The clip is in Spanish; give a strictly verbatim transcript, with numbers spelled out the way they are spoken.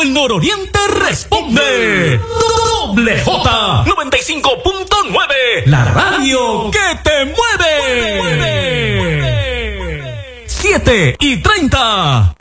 todo el nororiente responde. Doble J noventa y cinco punto nueve, la radio que te mueve. siete y treinta.